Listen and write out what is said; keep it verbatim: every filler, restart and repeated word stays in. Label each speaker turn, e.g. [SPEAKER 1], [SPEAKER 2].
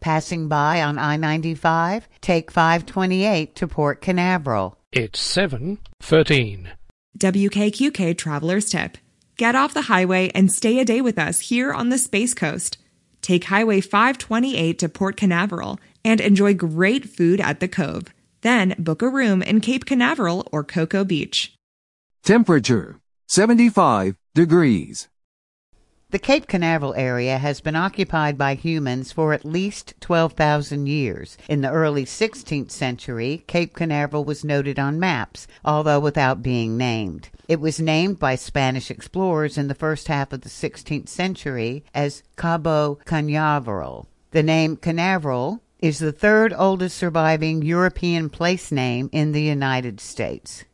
[SPEAKER 1] Passing by on I ninety-five? Take five twenty-eight to Port Canaveral.
[SPEAKER 2] It's seven thirteen.
[SPEAKER 3] W K Q K Traveler's Tip. Get off the highway and stay a day with us here on the Space Coast. Take Highway five twenty-eight to Port Canaveral and enjoy great food at the Cove. Then book a room in Cape Canaveral or Cocoa Beach.
[SPEAKER 4] Temperature, seventy-five degrees.
[SPEAKER 1] The Cape Canaveral area has been occupied by humans for at least twelve thousand years. In the early sixteenth century, Cape Canaveral was noted on maps, although without being named. It was named by Spanish explorers in the first half of the sixteenth century as Cabo Cañaveral. The name Canaveral is the third oldest surviving European place name in the United States.